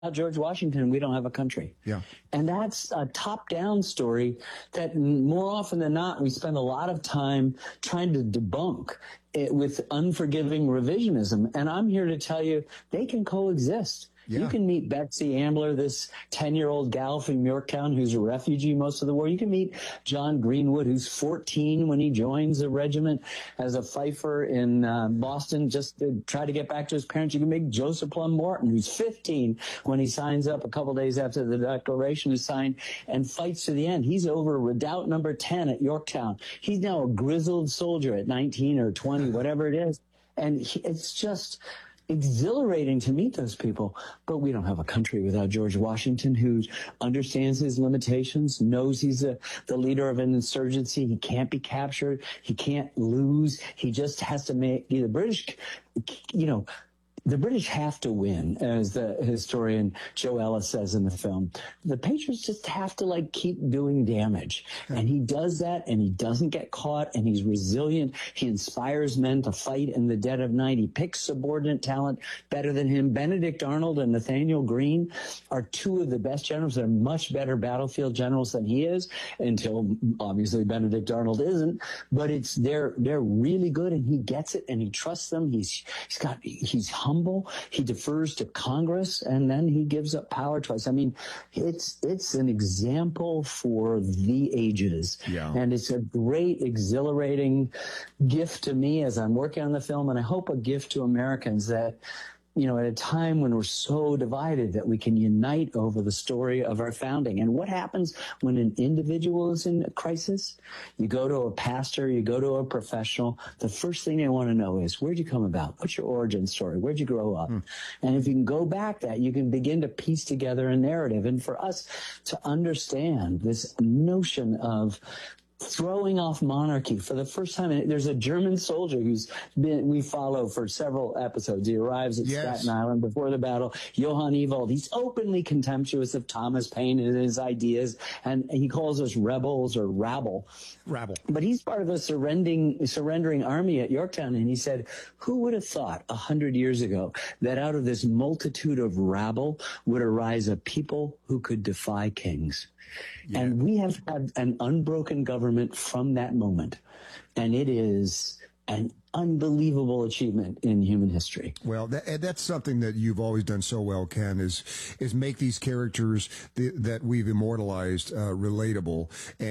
George Washington, we don't have a country. Yeah. And that's a top-down story that more often than not, we spend a lot of time trying to debunk it with unforgiving revisionism. And I'm here to tell you, they can coexist. Yeah. You can meet Betsy Ambler, this 10-year-old gal from Yorktown who's a refugee most of the war. You can meet John Greenwood, who's 14 when he joins the regiment as a fifer in Boston, just to try to get back to his parents. You can meet Joseph Plum Morton, who's 15 when he signs up a couple days after the Declaration is signed and fights to the end. He's over Redoubt number 10 at Yorktown. He's now a grizzled soldier at 19 or 20, whatever it is. And it's just exhilarating to meet those people, but we don't have a country without George Washington, who understands his limitations, knows he's the leader of an insurgency. He can't be captured. He can't lose. He just has to make the British, the British have to win, as the historian Joe Ellis says in the film. The Patriots just have to keep doing damage. And he does that, and he doesn't get caught, and he's resilient. He inspires men to fight in the dead of night. He picks subordinate talent better than him. Benedict Arnold and Nathaniel Greene are two of the best generals. They're much better battlefield generals than he is, until obviously Benedict Arnold isn't. But they're really good, and he gets it, and he trusts them. He's humble. He defers to Congress, and then he gives up power twice. I mean, it's an example for the ages. Yeah. And it's a great, exhilarating gift to me as I'm working on the film, and I hope a gift to Americans that, at a time when we're so divided, that we can unite over the story of our founding. And what happens when an individual is in a crisis? You go to a pastor, you go to a professional. The first thing they want to know is, where'd you come about? What's your origin story? Where'd you grow up? And if you can go back you can begin to piece together a narrative. And for us to understand this notion of throwing off monarchy for the first time. And there's a German soldier we follow for several episodes. He arrives at Staten Island before the battle. Johann Ewald. He's openly contemptuous of Thomas Paine and his ideas, and he calls us rebels or rabble. But he's part of a surrendering army at Yorktown, and he said, who would have thought 100 years ago that out of this multitude of rabble would arise a people who could defy kings? Yeah. And we have had an unbroken government from that moment. And it is an unbelievable achievement in human history. Well, that's something that you've always done so well, Ken, is make these characters that we've immortalized relatable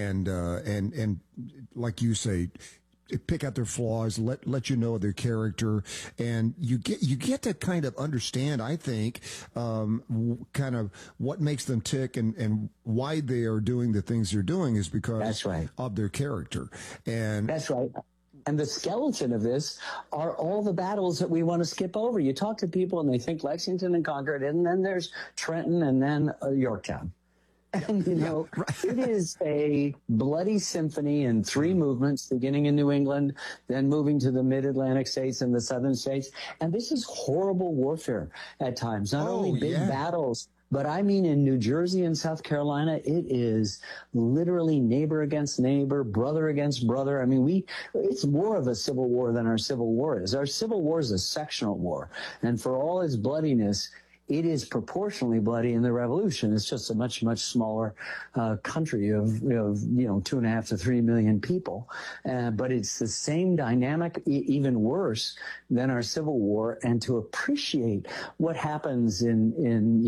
and like you say, pick out their flaws, let you know their character, and you get to kind of understand, I think, kind of what makes them tick and why they are doing the things they're doing is because of their character. And that's right. And the skeleton of this are all the battles that we want to skip over. You talk to people and they think Lexington and Concord, and then there's Trenton and then Yorktown. And, it is a bloody symphony in 3 movements, beginning in New England, then moving to the mid-Atlantic states and the southern states. And this is horrible warfare at times, not only big battles, but I mean in New Jersey and South Carolina, it is literally neighbor against neighbor, brother against brother. I mean, it's more of a civil war than our Civil War is. Our Civil War is a sectional war. And for all its bloodiness, it is proportionally bloody in the Revolution. It's just a much, much smaller country of 2.5 to 3 million people. But it's the same dynamic, even worse than our Civil War. And to appreciate what happens in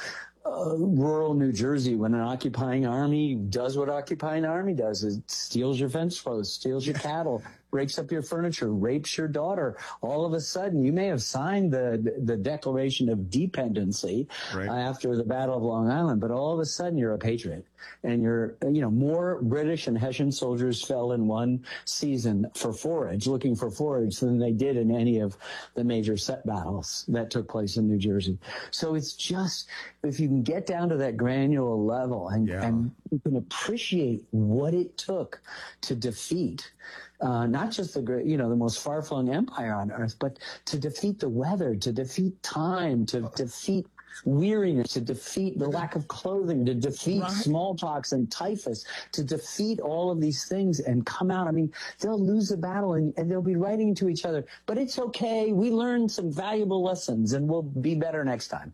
rural New Jersey when an occupying army does what occupying army does. It steals your fence posts, steals your cattle, breaks up your furniture, rapes your daughter. All of a sudden, you may have signed the Declaration of Dependency after the Battle of Long Island, but all of a sudden you're a patriot. And more British and Hessian soldiers fell in one season looking for forage, than they did in any of the major set battles that took place in New Jersey. So it's just, if you can get down to that granular level and you can appreciate what it took to defeat not just the great, the most far-flung empire on earth, but to defeat the weather, to defeat time, to defeat weariness, to defeat the lack of clothing, to defeat smallpox and typhus, to defeat all of these things and come out. I mean, they'll lose the battle and they'll be writing to each other, but it's okay. We learned some valuable lessons and we'll be better next time.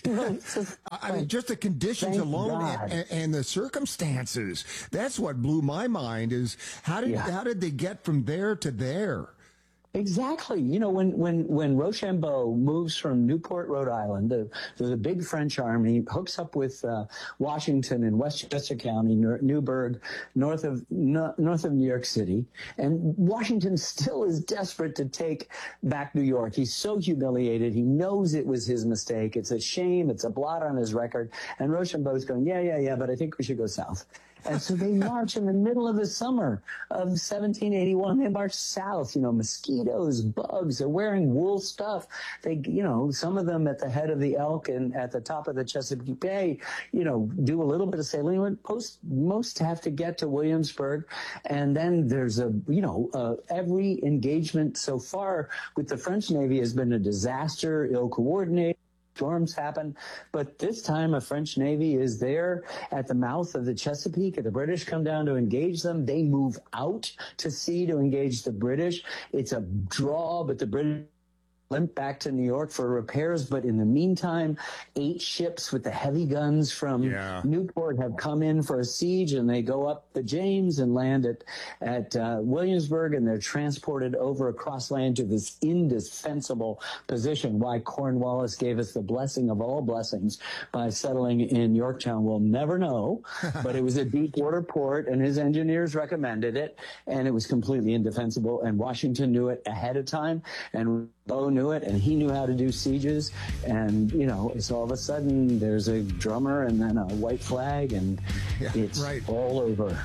I mean, just the conditions alone and the circumstances. That's what blew my mind is how did they get from there to there? Exactly. You know, when Rochambeau moves from Newport, Rhode Island, the big French army hooks up with Washington in Westchester County, Newburgh, north of New York City, and Washington still is desperate to take back New York. He's so humiliated. He knows it was his mistake. It's a shame. It's a blot on his record. And Rochambeau's going, yeah, but I think we should go south. And so they march in the middle of the summer of 1781. They march south, you know, mosquitoes, bugs. They're wearing wool stuff. They, you know, some of them at the head of the Elk and at the top of the Chesapeake Bay, you know, do a little bit of sailing. Most have to get to Williamsburg. And then there's every engagement so far with the French Navy has been a disaster, ill coordinated. Storms happen, but this time a French Navy is there at the mouth of the Chesapeake. The British come down to engage them. They move out to sea to engage the British. It's a draw, but the British limp back to New York for repairs. But in the meantime, 8 ships with the heavy guns from Newport have come in for a siege, and they go up the James and land at Williamsburg, and they're transported over across land to this indefensible position. Why Cornwallis gave us the blessing of all blessings by settling in Yorktown, we'll never know, but it was a deep water port, and his engineers recommended it, and it was completely indefensible, and Washington knew it ahead of time, and Bo knew it, and he knew how to do sieges. And, you know, it's all of a sudden there's a drummer and then a white flag, and it's all over.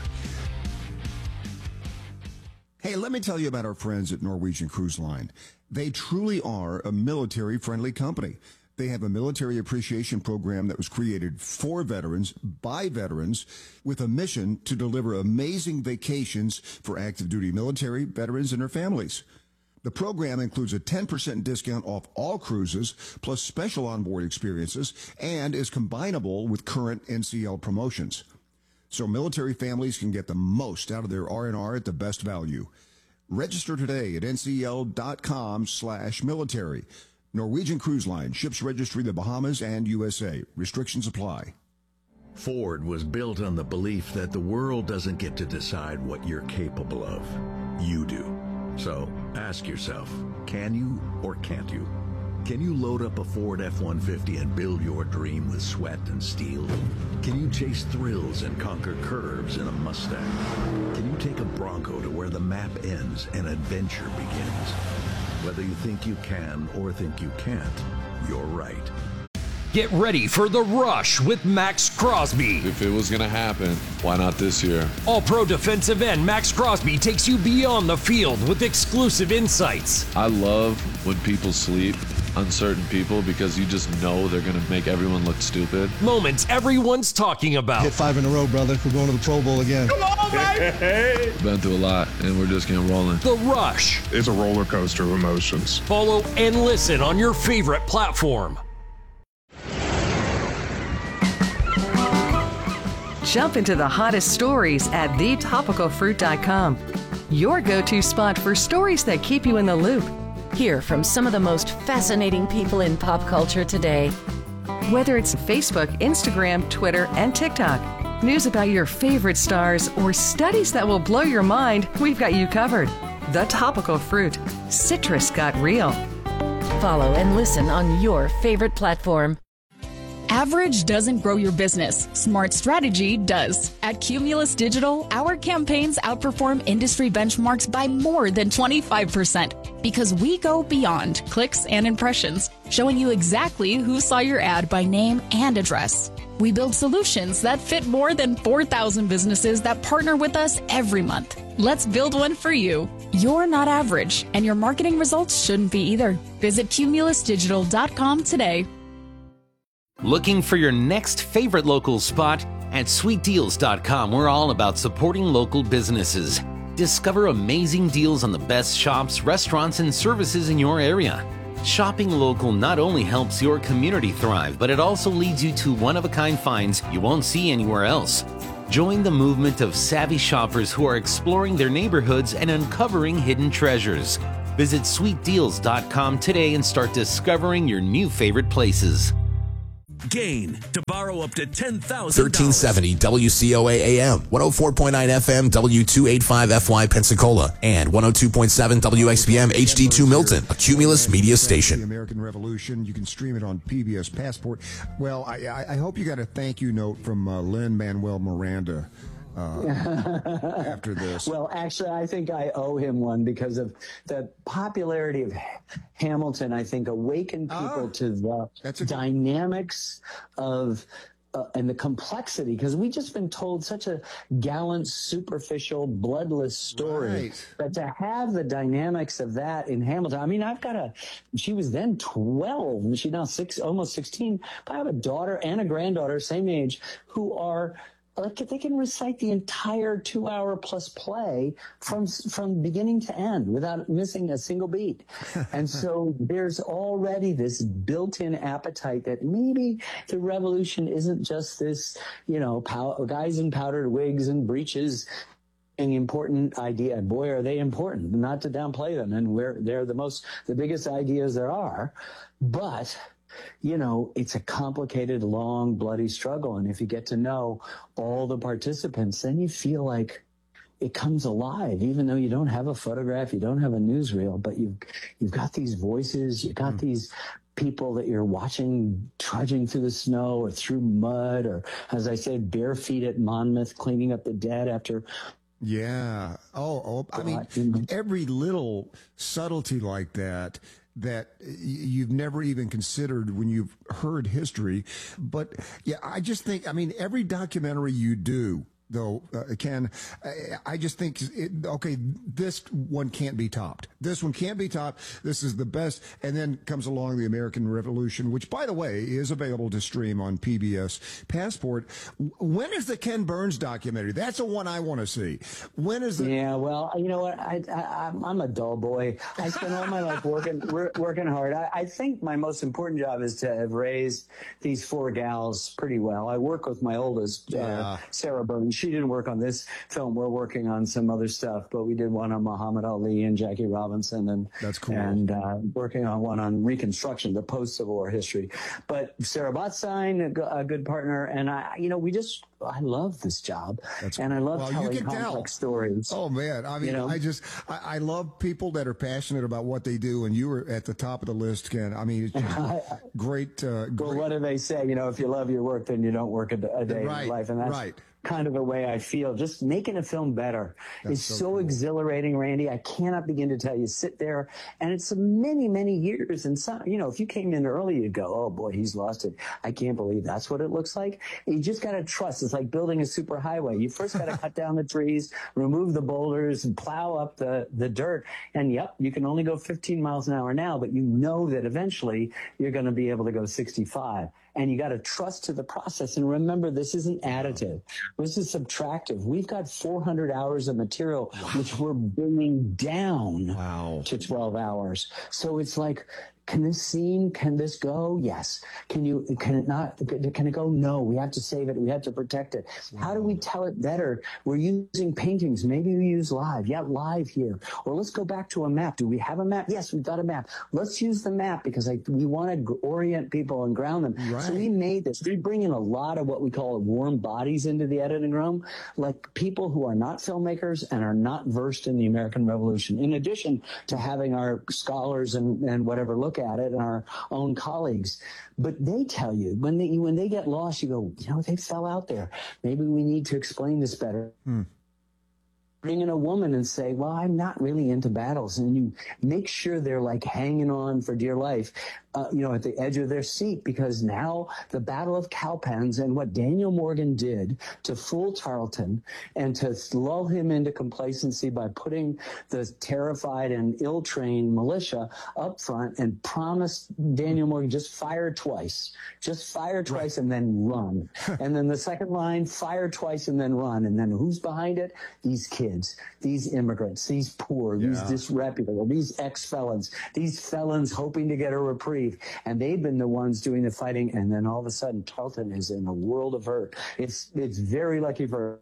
Hey, let me tell you about our friends at Norwegian Cruise Line. They truly are a military-friendly company. They have a military appreciation program that was created for veterans, by veterans, with a mission to deliver amazing vacations for active duty military, veterans, and their families. The program includes a 10% discount off all cruises, plus special onboard experiences, and is combinable with current NCL promotions. So military families can get the most out of their R&R at the best value. Register today at ncl.com/military. Norwegian Cruise Line, ships registry the Bahamas and USA. Restrictions apply. Ford was built on the belief that the world doesn't get to decide what you're capable of. You do. So ask yourself, can you or can't you? Can you load up a Ford F-150 and build your dream with sweat and steel? Can you chase thrills and conquer curves in a Mustang? Can you take a Bronco to where the map ends and adventure begins? Whether you think you can or think you can't, you're right. Get ready for The Rush with Max Crosby. If it was going to happen, why not this year? All-Pro defensive end Max Crosby takes you beyond the field with exclusive insights. I love when people sleep on certain people because you just know they're going to make everyone look stupid. Moments everyone's talking about. Hit 5 in a row, brother. We're going to the Pro Bowl again. Come on, baby! Been through a lot, and we're just getting rolling. The Rush. It's a roller coaster of emotions. Follow and listen on your favorite platform. Jump into the hottest stories at thetopicalfruit.com. Your go-to spot for stories that keep you in the loop. Hear from some of the most fascinating people in pop culture today. Whether it's Facebook, Instagram, Twitter, and TikTok, news about your favorite stars, or studies that will blow your mind, we've got you covered. The Topical Fruit. Citrus got real. Follow and listen on your favorite platform. Average doesn't grow your business. Smart strategy does. At Cumulus Digital, our campaigns outperform industry benchmarks by more than 25% because we go beyond clicks and impressions, showing you exactly who saw your ad by name and address. We build solutions that fit more than 4,000 businesses that partner with us every month. Let's build one for you. You're not average, and your marketing results shouldn't be either. Visit cumulusdigital.com today. Looking for your next favorite local spot? At sweetdeals.com, we're all about supporting local businesses. Discover amazing deals on the best shops, restaurants, and services in your area. Shopping local not only helps your community thrive, but it also leads you to one-of-a-kind finds you won't see anywhere else. Join the movement of savvy shoppers who are exploring their neighborhoods and uncovering hidden treasures. Visit sweetdeals.com today and start discovering your new favorite places. Gain to borrow up to $10,000. 1370 WCOA AM, 104.9 FM, W285FY Pensacola, and 102.7 WXPM HD2 Milton, a Cumulus media station. The American Revolution. You can stream it on PBS Passport. Well, I hope you got a thank you note from Lin-Manuel Miranda. After this. Well, actually, I think I owe him one because of the popularity of Hamilton. I think awakened people to the dynamics of and the complexity, because we just been told such a gallant, superficial, bloodless story. But to have the dynamics of that in Hamilton, I mean, she was then 12, and she's now almost 16. But I have a daughter and a granddaughter, same age, who are like, they can recite the entire 2-hour plus play from beginning to end without missing a single beat. And so there's already this built-in appetite that maybe the revolution isn't just this, guys in powdered wigs and breeches. An important idea. Boy, are they important, not to downplay them. And they're the biggest ideas there are. But it's a complicated, long, bloody struggle. And if you get to know all the participants, then you feel like it comes alive, even though you don't have a photograph, you don't have a newsreel, but you've got these voices, you've got these people that you're watching trudging through the snow or through mud, or, as I said, bare feet at Monmouth, cleaning up the dead after. Yeah. I mean, every little subtlety like that you've never even considered when you've heard history. But yeah, I just think, every documentary you do, though, Ken, I just think, this one can't be topped. This one can't be topped. This is the best. And then comes along the American Revolution, which, by the way, is available to stream on PBS Passport. When is the Ken Burns documentary? That's the one I want to see. When is the... Yeah, well, you know what? I'm a dull boy. I spend all my life working hard. I think my most important job is to have raised these 4 gals pretty well. I work with my oldest, Sarah Burns. She didn't work on this film. We're working on some other stuff, but we did one on Muhammad Ali and Jackie Robinson, and that's cool. And working on one on Reconstruction, the post-Civil War history. But Sarah Botstein, a good partner, and I love this job, and I love telling complex stories. Oh man, I love people that are passionate about what they do, and you were at the top of the list, Ken. It's just great. Well, what do they say? If you love your work, then you don't work a day in life, and that's kind of a way I feel. Just making a film better is so cool. Exhilarating, Randy. I cannot begin to tell you. Sit there, and it's many, many years. And some, if you came in early, you'd go, "Oh boy, he's lost it. I can't believe that's what it looks like." You just got to trust. It's like building a super highway. You first got to cut down the trees, remove the boulders, and plow up the dirt. And yep, you can only go 15 miles an hour now, but you know that eventually you're going to be able to go 65. And you got to trust to the process. And remember, this isn't additive. This is subtractive. We've got 400 hours of material, which we're bringing down to 12 hours. So it's like, can this go? Yes. Can it not? Can it go? No. We have to save it. We have to protect it. How do we tell it better? We're using paintings. Maybe we use live. Yeah, live here. Or let's go back to a map. Do we have a map? Yes, we've got a map. Let's use the map because we want to orient people and ground them. Right. So we made this. We bring in a lot of what we call warm bodies into the editing room, like people who are not filmmakers and are not versed in the American Revolution, in addition to having our scholars and whatever look at it and our own colleagues. But they tell you when they get lost, you go, they fell out there. Maybe we need to explain this better. Bring in a woman and say, well, I'm not really into battles. And you make sure they're like hanging on for dear life. at the edge of their seat, because now the Battle of Cowpens and what Daniel Morgan did to fool Tarleton and to lull him into complacency by putting the terrified and ill-trained militia up front and promised Daniel Morgan, just fire twice, and then run. And then the second line, fire twice and then run. And then who's behind it? These kids, these immigrants, these poor, these disreputable, these ex-felons, these felons hoping to get a reprieve. And they've been the ones doing the fighting. And then all of a sudden, Tarleton is in a world of hurt. It's very lucky for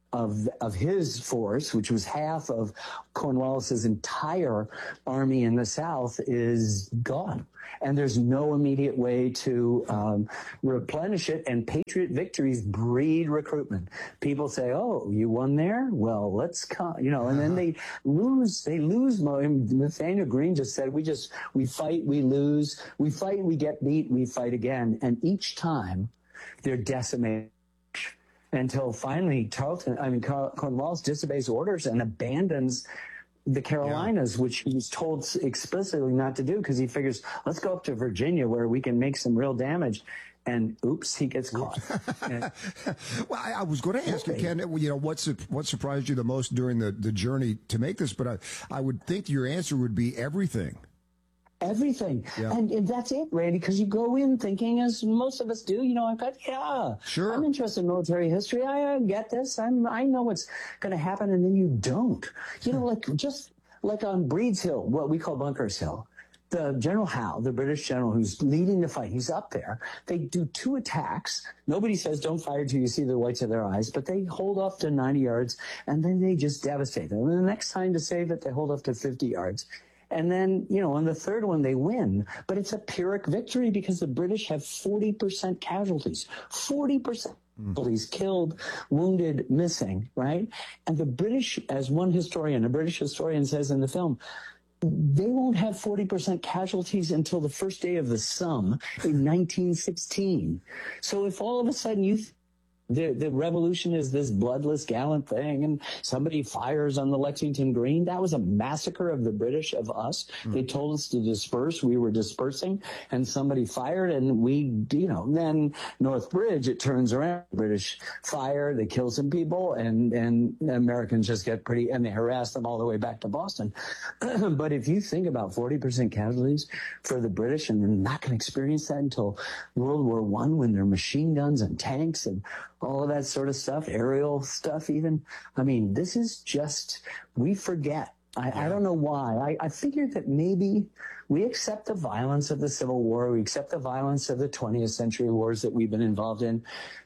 of his force, which was half of Cornwallis's entire army in the South, is gone. And there's no immediate way to replenish it. And Patriot victories breed recruitment. People say, "Oh, you won there? Well, let's come," and then they lose. Nathaniel Greene just said, we fight, we lose. We fight, we get beat, we fight again. And each time they're decimated. Until finally Cornwallis disobeys orders and abandons the Carolinas, which he was told explicitly not to do, because he figures, let's go up to Virginia where we can make some real damage. And oops, he gets caught. Well, I was going to ask you, Ken, what surprised you the most during the journey to make this? But I would think your answer would be everything. Everything. Yeah. And that's it, Randy, because you go in thinking, as most of us do, sure, I'm interested in military history. I get this. I know what's going to happen. And then you don't. Just like on Breed's Hill, what we call Bunker's Hill. The General Howe, the British general who's leading the fight, he's up there. They do 2 attacks. Nobody says don't fire till you see the whites of their eyes, but they hold off to 90 yards, and then they just devastate them. And the next time to save it, they hold off to 50 yards. And then, on the third one, they win. But it's a Pyrrhic victory because the British have 40% casualties. 40% casualties, killed, wounded, missing, right? And the British, as a British historian says in the film, they won't have 40% casualties until the first day of the Somme in 1916. So if all of a sudden the revolution is this bloodless, gallant thing, and somebody fires on the Lexington Green, that was a massacre of the British, of us. They told us to disperse. We were dispersing, and somebody fired, and then North Bridge, it turns around. The British fire, they kill some people, and Americans just get and they harass them all the way back to Boston. But if you think about 40% casualties for the British, and they're not going to experience that until World War I, when there are machine guns and tanks and all of that sort of stuff, aerial stuff even. I mean, this is just, we forget. I don't know why. I figured that maybe we accept the violence of the Civil War. We accept the violence of the 20th century wars that we've been involved in.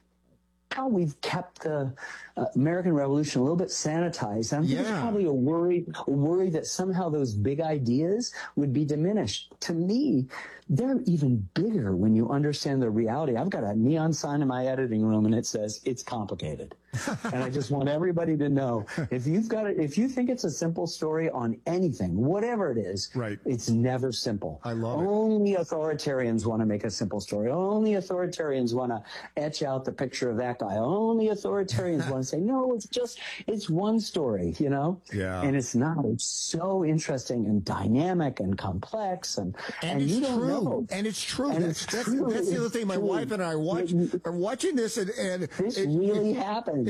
How we've kept the American Revolution a little bit sanitized. I think there's probably a worry that somehow those big ideas would be diminished. To me, they're even bigger when you understand the reality. I've got a neon sign in my editing room, and it says, "It's complicated." And I just want everybody to know, if you think it's a simple story on anything, whatever it is, right, it's never simple. I love it. Only authoritarians want to make a simple story. Only authoritarians want to etch out the picture of that guy. Only authoritarians want to say, no, it's one story, Yeah. And it's not. It's so interesting and dynamic and complex, and you don't know. And it's true. That's the other thing. My wife and I are watching this, and this really happened.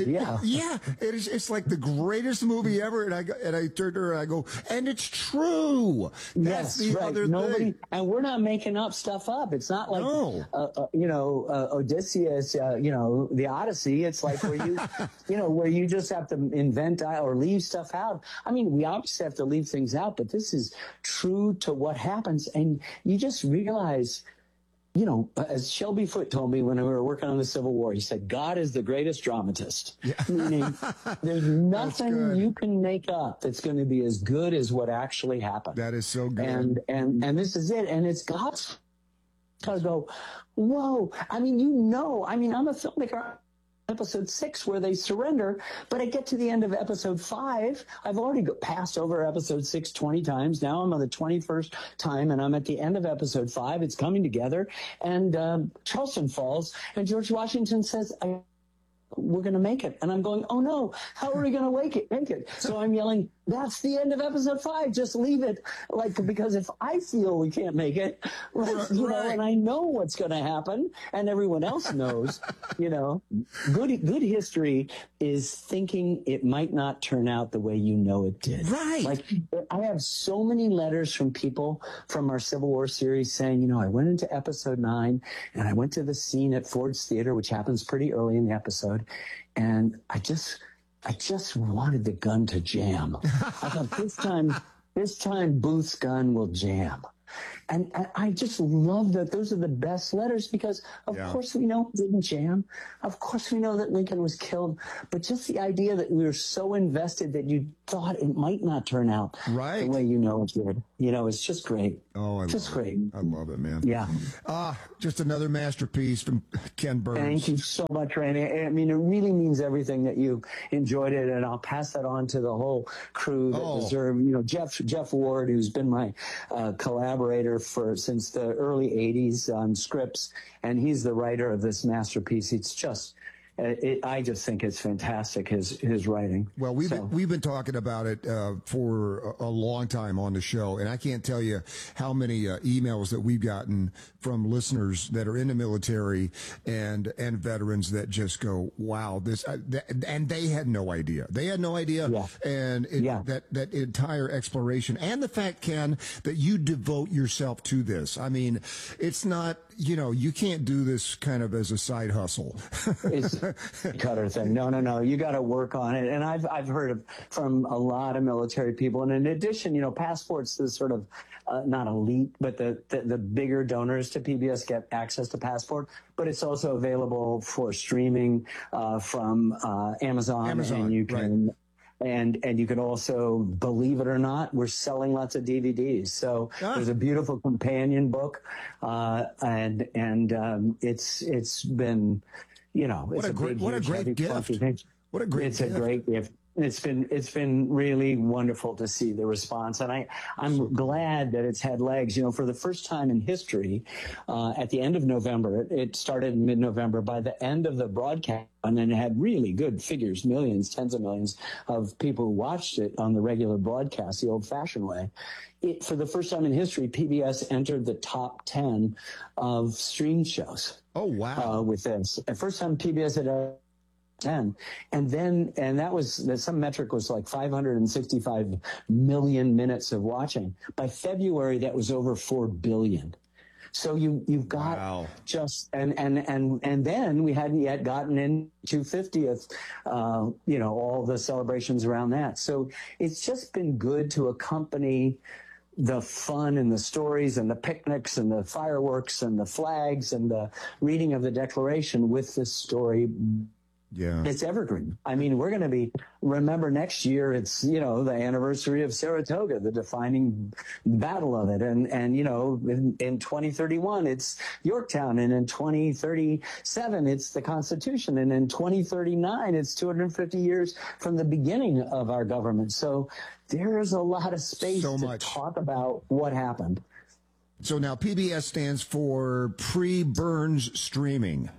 It's like the greatest movie ever. And I turned to her and I go, and it's true. That's the other thing. And we're not making up stuff up. It's not like Odysseus, the Odyssey. It's like where you, where you just have to invent or leave stuff out. I mean, we obviously have to leave things out, but this is true to what happens, and you just realize, as Shelby Foote told me when we were working on the Civil War, he said, God is the greatest dramatist. Yeah. Meaning, there's nothing you can make up that's going to be as good as what actually happened. That is so good. And this is it. And it's God's. I go, whoa. I mean, I'm a filmmaker. Episode 6 where they surrender, but I get to the end of episode 5. I've already passed over episode 6 20 times. Now I'm on the 21st time, and I'm at the end of episode 5. It's coming together, and Charleston falls, and George Washington says, we're going to make it. And I'm going, oh no, how are we going to make it? So I'm yelling, that's the end of episode 5. Just leave it. Because if I feel we can't make it, know, and I know what's going to happen and everyone else knows, good history is thinking it might not turn out the way you know it did. Right. I have so many letters from people from our Civil War series saying, I went into episode 9 and I went to the scene at Ford's Theater, which happens pretty early in the episode. And I just wanted the gun to jam. I thought this time Booth's gun will jam. And I just love that. Those are the best letters because, of course, we know it didn't jam. Of course, we know that Lincoln was killed. But just the idea that we were so invested that you thought it might not turn out the way you know it did. It's just great. Oh, I love it, man. Yeah. Just another masterpiece from Ken Burns. Thank you so much, Randy. I mean, it really means everything that you enjoyed it, and I'll pass that on to the whole crew that deserve. Jeff Ward, who's been my collaborator since the early 80s on scripts, and he's the writer of this masterpiece. It's just I just think it's fantastic, his writing. Well, we've been talking about it for a long time on the show, and I can't tell you how many emails that we've gotten from listeners that are in the military and veterans that just go, "Wow, this," and they had no idea. They had no idea, and that entire exploration and the fact, Ken, that you devote yourself to this. I mean, it's not. You can't do this kind of as a side hustle. It's a cutter thing. No. You got to work on it. And I've heard from a lot of military people. And in addition, Passport's the sort of not elite, but the bigger donors to PBS get access to Passport. But it's also available for streaming from Amazon. And you can. And you can also, believe it or not, we're selling lots of DVDs. So there's a beautiful companion book, and it's been, what a great gift. What a great gift. It's a great gift. It's been really wonderful to see the response, and I'm glad that it's had legs. For the first time in history, at the end of November, it started in mid-November. By the end of the broadcast, and then it had really good figures, millions, tens of millions of people who watched it on the regular broadcast, the old-fashioned way. For the first time in history, PBS entered the top 10 of streamed shows. Oh wow! With this, the first time PBS had 10, and that was some metric was like 565 million minutes of watching. By February, that was over 4 billion. So you've got just and then we hadn't yet gotten in 250th, all the celebrations around that. So it's just been good to accompany the fun and the stories and the picnics and the fireworks and the flags and the reading of the Declaration with this story. Yeah. It's evergreen. I mean, we're going to remember next year, it's, the anniversary of Saratoga, the defining battle of it. And in 2031, it's Yorktown. And in 2037, it's the Constitution. And in 2039, it's 250 years from the beginning of our government. So there's a lot of space to talk about what happened. So now PBS stands for Pre-Burns Streaming.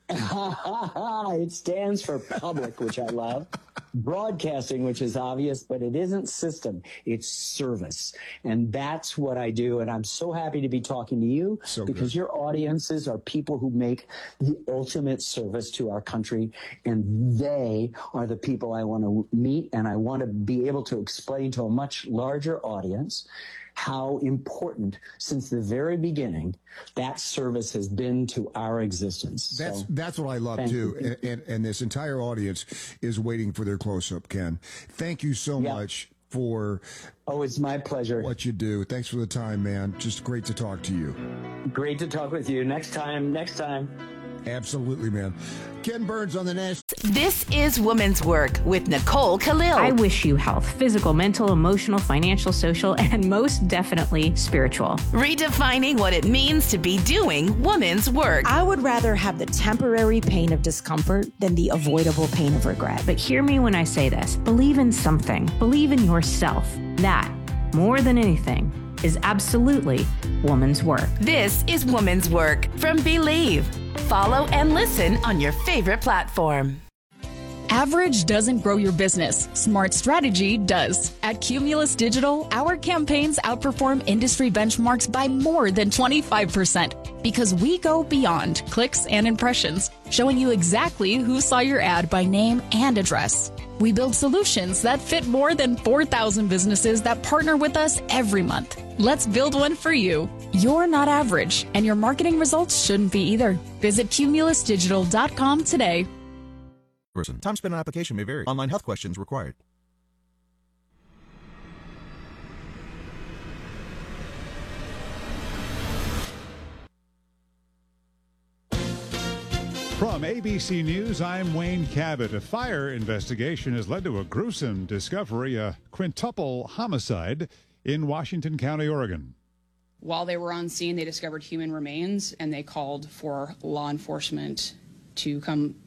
It stands for public, which I love. Broadcasting, which is obvious, but it isn't system. It's service. And that's what I do. And I'm so happy to be talking to you because your audiences are people who make the ultimate service to our country. And they are the people I want to meet. And I want to be able to explain to a much larger audience how important, since the very beginning, that service has been to our existence. That's what I love too, and this entire audience is waiting for their close-up, Ken. Thank you so much for... Oh, it's my pleasure. What you do. Thanks for the time, man. Just great to talk to you. Great to talk with you. Next time. Absolutely, man. Ken Burns on the National. This is Women's Work with Nicole Khalil. I wish you health, physical, mental, emotional, financial, social, and most definitely spiritual. Redefining what it means to be doing women's work. I would rather have the temporary pain of discomfort than the avoidable pain of regret. But hear me when I say this. Believe in something. Believe in yourself. That, more than anything, is absolutely woman's work. This is Woman's Work from Believe. Follow and listen on your favorite platform. Average doesn't grow your business. Smart strategy does. At Cumulus Digital, our campaigns outperform industry benchmarks by more than 25% because we go beyond clicks and impressions, showing you exactly who saw your ad by name and address. We build solutions that fit more than 4,000 businesses that partner with us every month. Let's build one for you. You're not average, and your marketing results shouldn't be either. Visit cumulusdigital.com today. Time spent on application may vary. Online health questions required. From ABC News, I'm Wayne Cabot. A fire investigation has led to a gruesome discovery, a quintuple homicide in Washington County, Oregon. While they were on scene, they discovered human remains, and they called for law enforcement to come